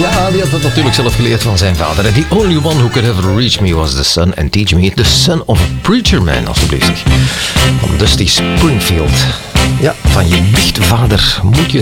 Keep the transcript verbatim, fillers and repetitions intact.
Ja, die had het natuurlijk zelf geleerd van zijn vader. The only one who could ever reach me was the son and teach me. The son of a preacher man, alsjeblieft. Van Dusty Springfield. Ja, van je biechtvader moet je